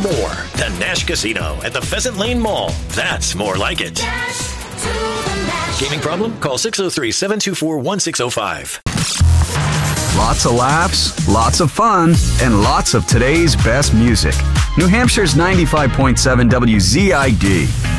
more. The Nash Casino at the Pheasant Lane Mall. That's more like it. Gaming problem? Call 603-724-1605. Lots of laughs, lots of fun, and lots of today's best music. New Hampshire's 95.7 WZID.